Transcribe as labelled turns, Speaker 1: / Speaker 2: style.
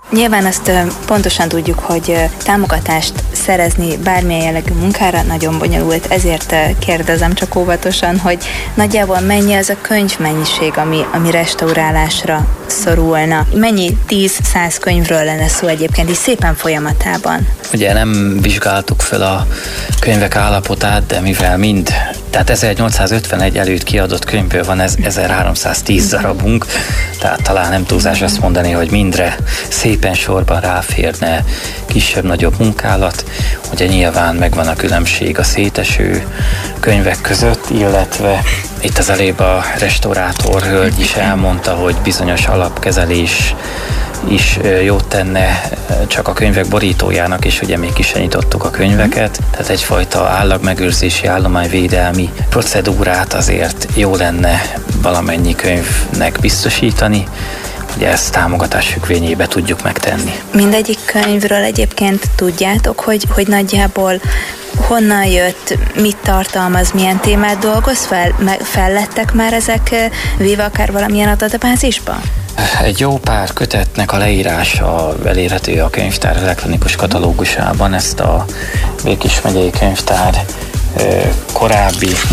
Speaker 1: Nyilván azt pontosan tudjuk, hogy támogatást szerezni bármilyen jellegű munkára nagyon bonyolult, ezért kérdezem csak óvatosan, hogy nagyjából mennyi az a könyvmennyiség, ami restaurálásra szorulna. Mennyi 10-100 könyvről lenne szó egyébként is szépen folyamatában?
Speaker 2: Ugye nem vizsgáltuk fel a könyvek állapotát, de mivel tehát 1851 előtt kiadott könyvből van 1310 darabunk, tehát talán nem túlzás azt mondani, hogy mindre szépen sorban ráférne kisebb-nagyobb munkálat. Ugye nyilván megvan a különbség a széteső könyvek között, illetve itt az előbb a restaurátor hölgy is elmondta, hogy bizonyos alapkezelés is jót tenne csak a könyvek borítójának, és ugye még ki sem nyitottuk a könyveket, tehát egyfajta állagmegőrzési, állományvédelmi procedúrát azért jó lenne valamennyi könyvnek biztosítani, hogy ezt támogatás függvényébe tudjuk megtenni.
Speaker 1: Mindegyik könyvről egyébként tudjátok, hogy nagyjából honnan jött, mit tartalmaz, milyen témát dolgoz fel? Fellettek már ezek véve akár valamilyen adatbázisba?
Speaker 2: Egy jó pár kötetnek a leírása elérhető a könyvtár elektronikus katalógusában. Ezt a Békés megyei könyvtár korábbi